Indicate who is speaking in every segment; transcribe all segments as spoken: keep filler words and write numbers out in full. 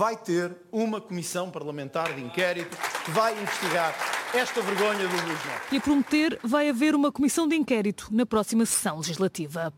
Speaker 1: vai ter uma comissão parlamentar de inquérito que vai investigar esta vergonha do Luís Neto.
Speaker 2: E a prometer, vai haver uma comissão de inquérito na próxima sessão legislativa.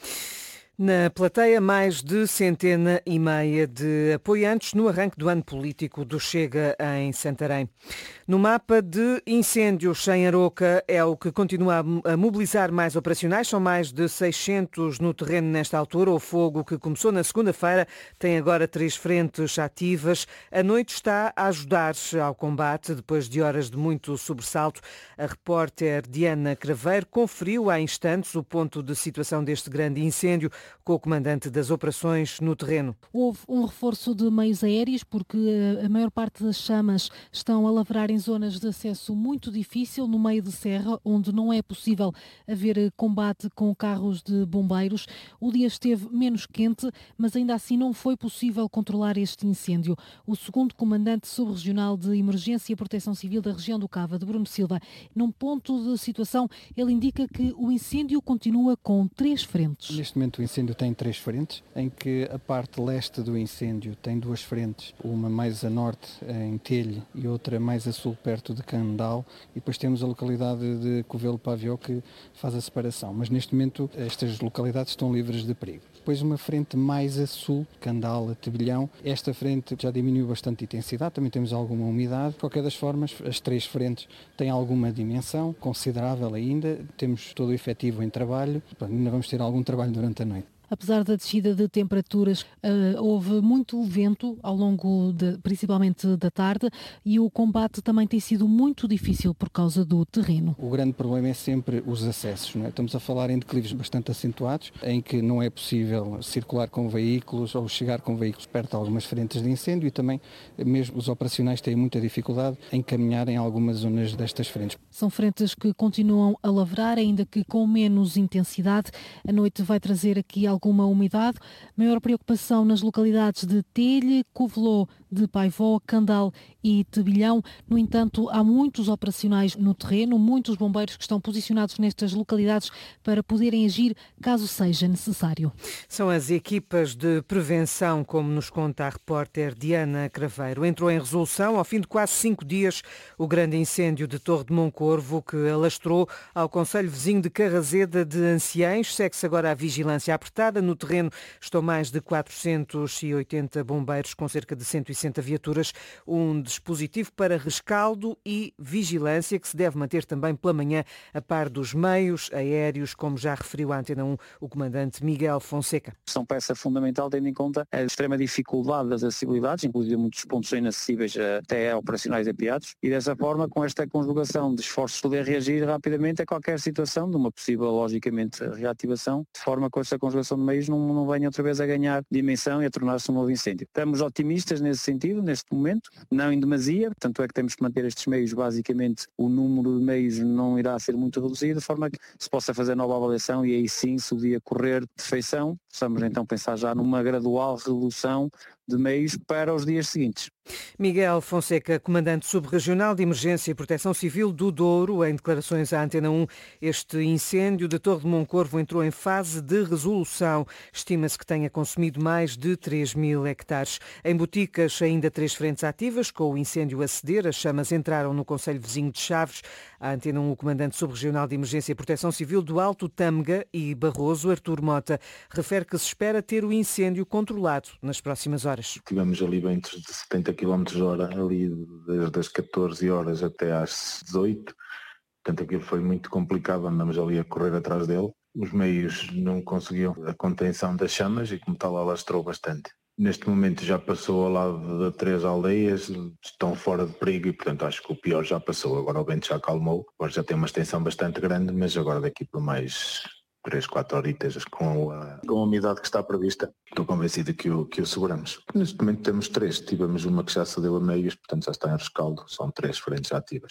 Speaker 3: Na plateia, mais de centena e meia de apoiantes no arranque do ano político do Chega em Santarém. No mapa de incêndios em Aroca é o que continua a mobilizar mais operacionais. São mais de seiscentos no terreno nesta altura. O fogo que começou na segunda-feira tem agora três frentes ativas. A noite está a ajudar-se ao combate. Depois de horas de muito sobressalto, a repórter Diana Craveiro conferiu há instantes o ponto de situação deste grande incêndio com o comandante das operações no terreno.
Speaker 4: Houve um reforço de meios aéreos porque a maior parte das chamas estão a lavrar em zonas de acesso muito difícil, no meio de serra, onde não é possível haver combate com carros de bombeiros. O dia esteve menos quente, mas ainda assim não foi possível controlar este incêndio. O segundo comandante subregional de Emergência e Proteção Civil da região do Cava, de Bruno Silva, num ponto de situação, ele indica que o incêndio continua com três frentes.
Speaker 5: Neste momento o incêndio tem três frentes, em que a parte leste do incêndio tem duas frentes, uma mais a norte em Telhe e outra mais a sul perto de Candal, e depois temos a localidade de Covelo Pavió que faz a separação, mas neste momento estas localidades estão livres de perigo. Depois uma frente mais a sul, Candal, Tebilhão, esta frente já diminuiu bastante de intensidade, também temos alguma umidade. De qualquer das formas, as três frentes têm alguma dimensão considerável ainda, temos todo o efetivo em trabalho, ainda vamos ter algum trabalho durante a noite.
Speaker 4: Apesar da descida de temperaturas, uh, houve muito vento ao longo, de, principalmente da tarde, e o combate também tem sido muito difícil por causa do terreno.
Speaker 5: O grande problema é sempre os acessos, não é? Estamos a falar em declives bastante acentuados, em que não é possível circular com veículos ou chegar com veículos perto de algumas frentes de incêndio, e também mesmo os operacionais têm muita dificuldade em caminhar em algumas zonas destas frentes.
Speaker 4: São frentes que continuam a lavrar, ainda que com menos intensidade. A noite vai trazer aqui alguma umidade. Maior preocupação nas localidades de Telhe, Covelô de Paivó, Candal e Tebilhão. No entanto, há muitos operacionais no terreno, muitos bombeiros que estão posicionados nestas localidades para poderem agir caso seja necessário.
Speaker 3: São as equipas de prevenção, como nos conta a repórter Diana Craveiro. Entrou em resolução, ao fim de quase cinco dias, o grande incêndio de Torre de Moncorvo, que alastrou ao concelho vizinho de Carrazeda de Anciães. Segue-se agora a vigilância apertada. No terreno estão mais de quatrocentos e oitenta bombeiros, com cerca de cento e sessenta viaturas, um dispositivo para rescaldo e vigilância que se deve manter também pela manhã a par dos meios aéreos, como já referiu à Antena um o comandante Miguel Fonseca.
Speaker 6: São peça fundamental, tendo em conta a extrema dificuldade das acessibilidades, inclusive muitos pontos inacessíveis até operacionais apiados, e dessa forma, com esta conjugação de esforços, poder reagir rapidamente a qualquer situação, de uma possível, logicamente, reativação, de forma que essa conjugação de meios não, não venha outra vez a ganhar dimensão e a tornar-se um novo incêndio. Estamos otimistas nesse sentido, neste momento, não em demasia, tanto é que temos que manter estes meios, basicamente o número de meios não irá ser muito reduzido, de forma que se possa fazer nova avaliação e aí sim, se o dia correr de feição, possamos então pensar já numa gradual redução de meios para os dias seguintes.
Speaker 3: Miguel Fonseca, comandante subregional de Emergência e Proteção Civil do Douro, em declarações à Antena um, este incêndio de Torre de Moncorvo entrou em fase de resolução. Estima-se que tenha consumido mais de três mil hectares. Em Boticas, ainda três frentes ativas, com o incêndio a ceder. As chamas entraram no concelho vizinho de Chaves. À Antena um, o comandante subregional de Emergência e Proteção Civil do Alto Tâmega e Barroso, Artur Mota, refere que se espera ter o incêndio controlado nas próximas horas.
Speaker 7: Tivemos ali ventos de setenta quilómetros por hora, ali desde as catorze horas até às dezoito, portanto aquilo foi muito complicado, andamos ali a correr atrás dele. Os meios não conseguiam a contenção das chamas e como tal alastrou bastante. Neste momento já passou ao lado de três aldeias, estão fora de perigo e portanto acho que o pior já passou, agora o vento já acalmou, agora já tem uma extensão bastante grande, mas agora daqui por mais três, quatro horitas com a, com a umidade que está prevista, estou convencido que o, que o seguramos. Neste momento temos três, tivemos uma que já cedeu a meios, portanto já está em rescaldo, são três frentes ativas.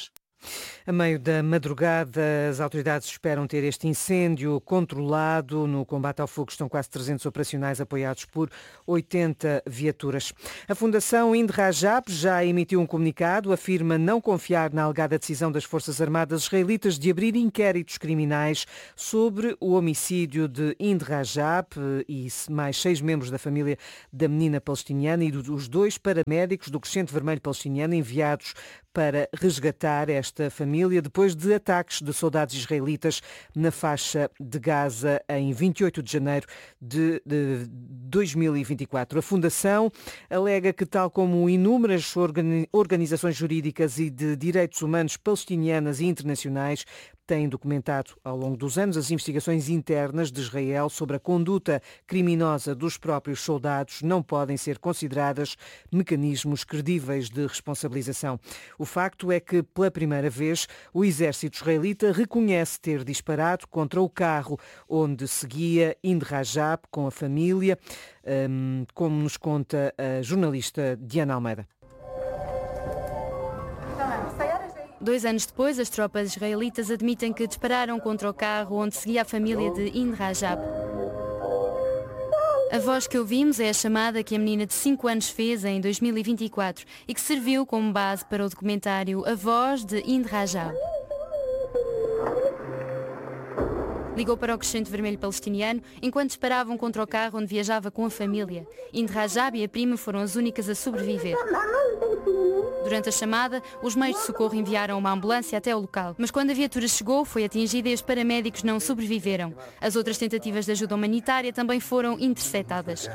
Speaker 3: A meio da madrugada, as autoridades esperam ter este incêndio controlado. No combate ao fogo estão quase trezentos operacionais apoiados por oitenta viaturas. A Fundação Ind Rajab já emitiu um comunicado, afirma não confiar na alegada decisão das Forças Armadas israelitas de abrir inquéritos criminais sobre o homicídio de Ind Rajab e mais seis membros da família da menina palestiniana e dos dois paramédicos do Crescente Vermelho palestiniano enviados para resgatar esta família depois de ataques de soldados israelitas na faixa de Gaza em vinte e oito de janeiro de, de dois mil e vinte e quatro. A Fundação alega que, tal como inúmeras organizações jurídicas e de direitos humanos palestinianas e internacionais, tem documentado ao longo dos anos as investigações internas de Israel sobre a conduta criminosa dos próprios soldados, não podem ser consideradas mecanismos credíveis de responsabilização. O facto é que, pela primeira vez, o exército israelita reconhece ter disparado contra o carro onde seguia Ind Rajab com a família, como nos conta a jornalista Diana Almeida.
Speaker 8: Dois anos depois, as tropas israelitas admitem que dispararam contra o carro onde seguia a família de Ind Rajab. A voz que ouvimos é a chamada que a menina de cinco anos fez em dois mil e vinte e quatro e que serviu como base para o documentário A Voz de Ind Rajab. Ligou para o Crescente Vermelho palestiniano enquanto disparavam contra o carro onde viajava com a família. Ind Rajab e a prima foram as únicas a sobreviver. Durante a chamada, os meios de socorro enviaram uma ambulância até o local. Mas quando a viatura chegou, foi atingida e os paramédicos não sobreviveram. As outras tentativas de ajuda humanitária também foram interceptadas.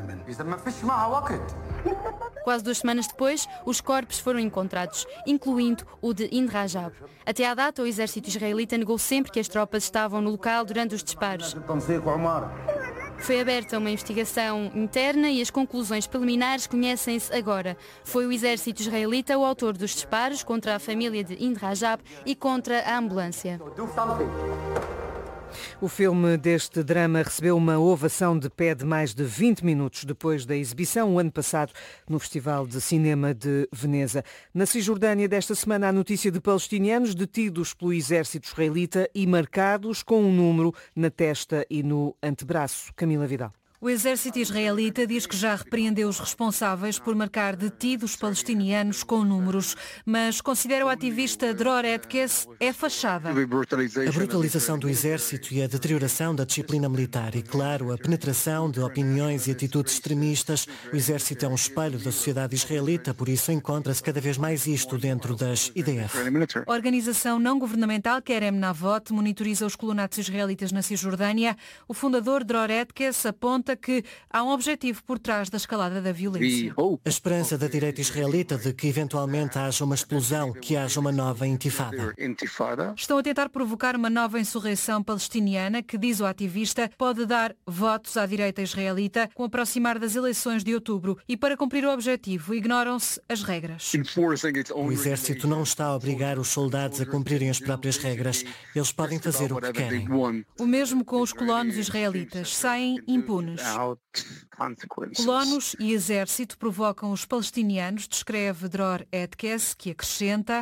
Speaker 8: Quase duas semanas depois, os corpos foram encontrados, incluindo o de Ind Rajab. Até à data, o exército israelita negou sempre que as tropas estavam no local durante os disparos. Foi aberta uma investigação interna e as conclusões preliminares conhecem-se agora. Foi o exército israelita o autor dos disparos contra a família de Ind Rajab e contra a ambulância.
Speaker 3: O filme deste drama recebeu uma ovação de pé de mais de vinte minutos depois da exibição, o ano passado, no Festival de Cinema de Veneza. Na Cisjordânia, desta semana, a notícia de palestinianos detidos pelo exército israelita e marcados com um número na testa e no antebraço. Camila Vidal.
Speaker 2: O exército israelita diz que já repreendeu os responsáveis por marcar detidos palestinianos com números, mas considera o ativista Dror Etkes é fachada.
Speaker 9: A brutalização do exército e a deterioração da disciplina militar e, claro, a penetração de opiniões e atitudes extremistas. O exército é um espelho da sociedade israelita, por isso encontra-se cada vez mais isto dentro das I D F.
Speaker 2: A organização não governamental Kerem Navot monitoriza os colonatos israelitas na Cisjordânia. O fundador Dror Etkes aponta que há um objetivo por trás da escalada da violência.
Speaker 9: A esperança da direita israelita de que eventualmente haja uma explosão, que haja uma nova intifada.
Speaker 2: Estão a tentar provocar uma nova insurreição palestiniana que, diz o ativista, pode dar votos à direita israelita com o aproximar das eleições de outubro e, para cumprir o objetivo, ignoram-se as regras.
Speaker 9: O exército não está a obrigar os soldados a cumprirem as próprias regras. Eles podem fazer o que querem.
Speaker 2: O mesmo com os colonos israelitas. Saem impunes. Colonos e exército provocam os palestinianos, descreve Dror Etkes, que acrescenta: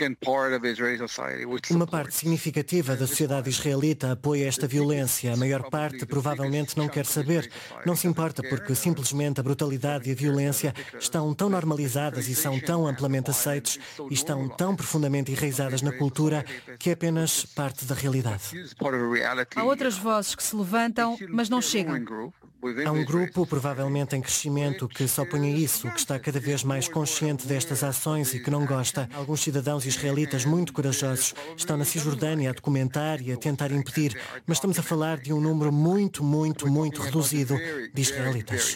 Speaker 9: Uma parte significativa da sociedade israelita apoia esta violência. A maior parte provavelmente não quer saber. Não se importa porque simplesmente a brutalidade e a violência estão tão normalizadas e são tão amplamente aceites e estão tão profundamente enraizadas na cultura que é apenas parte da realidade.
Speaker 2: Há outras vozes que se levantam, mas não chegam.
Speaker 9: Há um grupo, provavelmente em crescimento, que só põe isso, que está cada vez mais consciente destas ações e que não gosta. Alguns cidadãos israelitas muito corajosos estão na Cisjordânia a documentar e a tentar impedir, mas estamos a falar de um número muito, muito, muito reduzido de israelitas.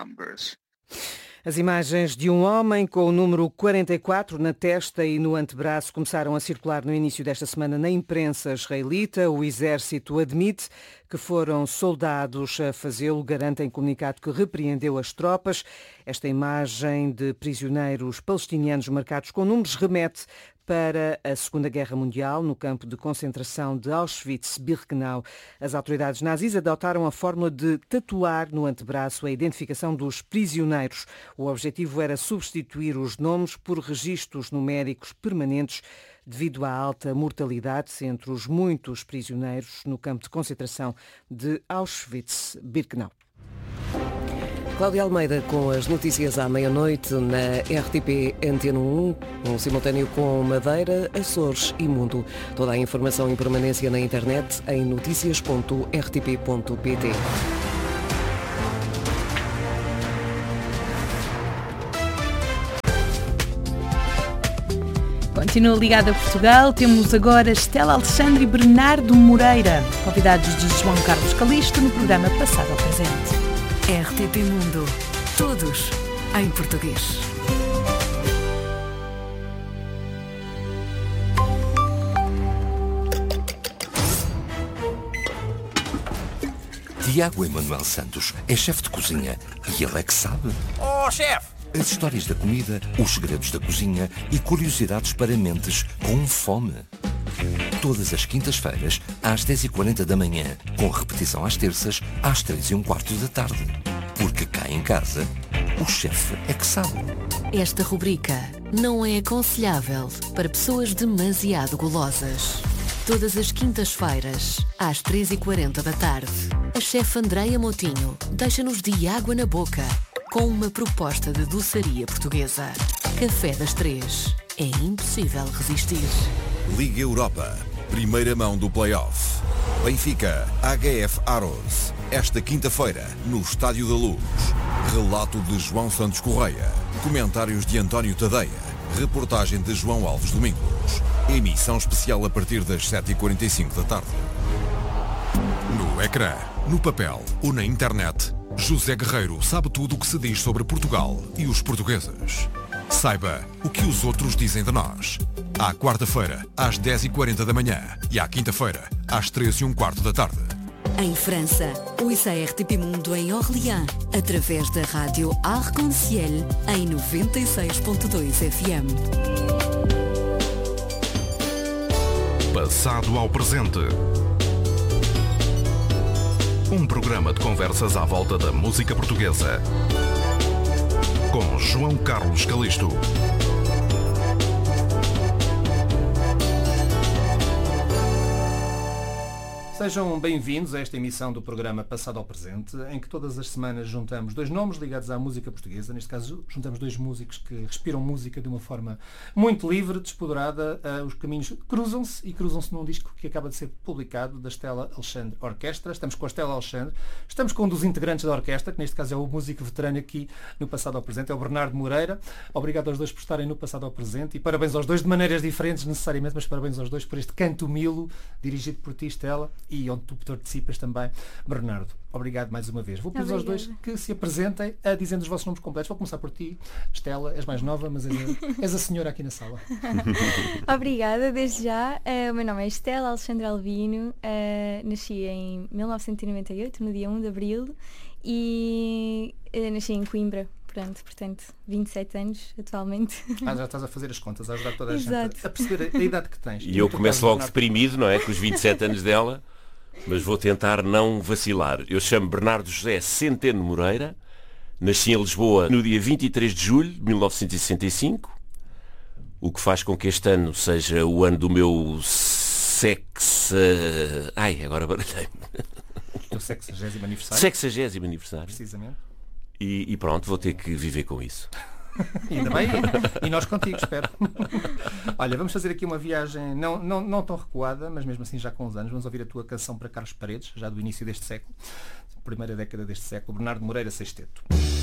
Speaker 3: As imagens de um homem com o número quarenta e quatro na testa e no antebraço começaram a circular no início desta semana na imprensa israelita. O exército admite que foram soldados a fazê-lo, garante em comunicado que repreendeu as tropas. Esta imagem de prisioneiros palestinianos marcados com números remete para a Segunda Guerra Mundial, no campo de concentração de Auschwitz-Birkenau. As autoridades nazis adotaram a fórmula de tatuar no antebraço a identificação dos prisioneiros. O objetivo era substituir os nomes por registros numéricos permanentes devido à alta mortalidade entre os muitos prisioneiros no campo de concentração de Auschwitz-Birkenau.
Speaker 10: Cláudia Almeida com as notícias à meia-noite na R T P Antena um, um simultâneo com Madeira, Açores e Mundo. Toda a informação em permanência na internet em noticias ponto r t p ponto p t.
Speaker 11: Continua ligada a Portugal, temos agora Estela Alexandre e Bernardo Moreira, convidados de João Carlos Calisto no programa Passado ao Presente.
Speaker 12: R T P Mundo. Todos em português.
Speaker 13: Tiago Emanuel Santos é chefe de cozinha e ele é que sabe.
Speaker 14: Oh, chefe!
Speaker 13: As histórias da comida, os segredos da cozinha e curiosidades para mentes com fome. Todas as quintas-feiras, às dez e quarenta da manhã, com repetição às terças, às três e um quarto da tarde. Porque cá em casa, o chefe é que sabe.
Speaker 12: Esta rubrica não é aconselhável para pessoas demasiado golosas. Todas as quintas-feiras, às três e quarenta da tarde, a chefe Andreia Motinho deixa-nos de água na boca com uma proposta de doçaria portuguesa. Café das Três. É impossível resistir.
Speaker 15: Liga Europa. Primeira mão do play-off. Benfica, H F Aros. Esta quinta-feira, no Estádio da Luz. Relato de João Santos Correia. Comentários de António Tadeia. Reportagem de João Alves Domingos. Emissão especial a partir das sete e quarenta e cinco da tarde. No ecrã, no papel ou na internet, José Guerreiro sabe tudo o que se diz sobre Portugal e os portugueses. Saiba o que os outros dizem de nós. À quarta-feira, às dez e quarenta da manhã e à quinta-feira, às três e um quarto da tarde.
Speaker 12: Em França, ouça a R T P Mundo em Orléans, através da rádio Arc-en-Ciel em noventa e seis ponto dois F M.
Speaker 16: Passado ao presente. Um programa de conversas à volta da música portuguesa. Com João Carlos Calisto.
Speaker 1: Sejam bem-vindos a esta emissão do programa Passado ao Presente, em que todas as semanas juntamos dois nomes ligados à música portuguesa. Neste caso, juntamos dois músicos que respiram música de uma forma muito livre, despoderada. Uh, os caminhos cruzam-se e cruzam-se num disco que acaba de ser publicado da Estela Alexandre Orquestra. Estamos com a Estela Alexandre, estamos com um dos integrantes da orquestra, que neste caso é o músico veterano aqui no Passado ao Presente, é o Bernardo Moreira. Obrigado aos dois por estarem no Passado ao Presente e parabéns aos dois de maneiras diferentes necessariamente, mas parabéns aos dois por este canto Milo, dirigido por ti, Estela, e onde tu participas também, Bernardo. Obrigado mais uma vez. Vou pedir aos dois que se apresentem uh, dizendo os vossos nomes completos. Vou começar por ti, Estela, és mais nova, mas és a, és a senhora aqui na sala.
Speaker 17: Obrigada, desde já. Uh, o meu nome é Estela Alexandre Albino, uh, nasci em mil novecentos e noventa e oito, no dia um de abril, e uh, nasci em Coimbra. Portanto, portanto, vinte e sete anos atualmente.
Speaker 1: Ah, já estás a fazer as contas, a ajudar toda a
Speaker 17: Exato.
Speaker 1: gente a perceber a, a idade que tens.
Speaker 14: E eu começo logo deprimido, não é? Com os vinte e sete anos dela, mas vou tentar não vacilar. Eu chamo Bernardo José Centeno Moreira, nasci em Lisboa no dia vinte e três de julho de mil novecentos e sessenta e cinco, o que faz com que este ano seja o ano do meu sexa... Ai, agora baralhei-me.
Speaker 1: O sexagésimo aniversário.
Speaker 14: Sexagésimo aniversário.
Speaker 1: Precisamente.
Speaker 14: E, e pronto, vou ter que viver com isso.
Speaker 1: Ainda bem, e nós contigo, espero. Olha, vamos fazer aqui uma viagem não, não, não tão recuada, mas mesmo assim já com uns anos. Vamos ouvir a tua canção para Carlos Paredes, já do início deste século, primeira década deste século, Bernardo Moreira Sexteto.